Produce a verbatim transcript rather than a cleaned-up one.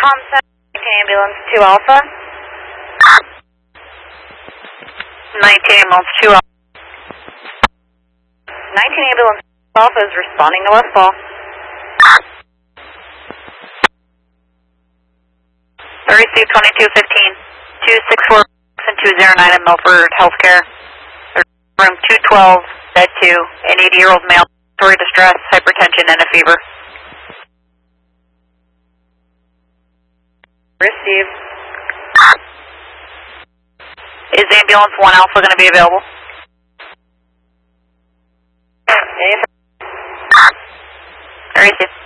Comcenter, ambulance two Alpha. nineteen ambulance two Alpha. nineteen ambulance two Alpha is responding to Westfall. thirty-two twenty-two fifteen, two six four and two zero nine in Milford Healthcare. Room two twelve, bed two, an eighty-year-old male, respiratory distress, hypertension, and a fever. Receive. Is ambulance one Alpha going to be available? Yes. Receive.